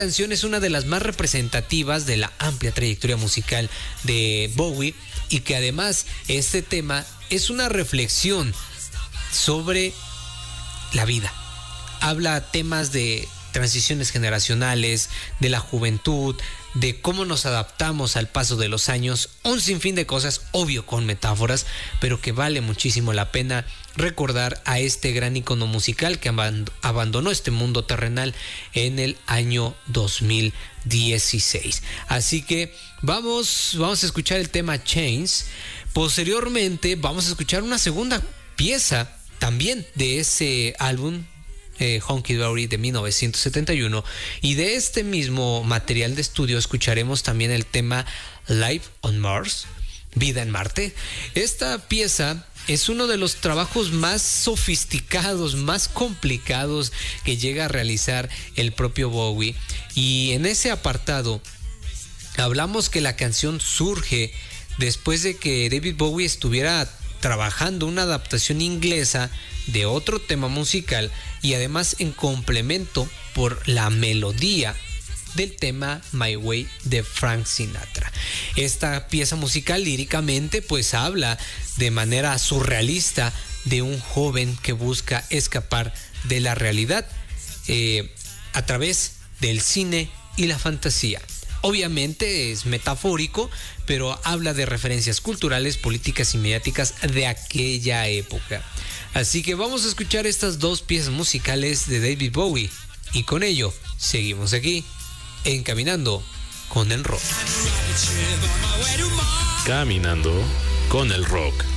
canción es una de las más representativas de la amplia trayectoria musical de Bowie y que además este tema es una reflexión sobre la vida. Habla temas de transiciones generacionales, de la juventud, de cómo nos adaptamos al paso de los años, un sinfín de cosas, obvio con metáforas, pero que vale muchísimo la pena recordar a este gran icono musical que abandonó este mundo terrenal en el año 2016. Así que vamos a escuchar el tema Chains. Posteriormente vamos a escuchar una segunda pieza también de ese álbum, Hunky Dory, de 1971, y de este mismo material de estudio escucharemos también el tema Life on Mars, Vida en Marte. Esta pieza es uno de los trabajos más sofisticados, más complicados que llega a realizar el propio Bowie, y en ese apartado hablamos que la canción surge después de que David Bowie estuviera trabajando una adaptación inglesa de otro tema musical y además en complemento por la melodía del tema My Way de Frank Sinatra. Esta pieza musical líricamente pues habla de manera surrealista de un joven que busca escapar de la realidad a través del cine y la fantasía. Obviamente es metafórico, pero habla de referencias culturales, políticas y mediáticas de aquella época. Así que vamos a escuchar estas dos piezas musicales de David Bowie y con ello seguimos aquí en Caminando con el Rock. Caminando con el Rock.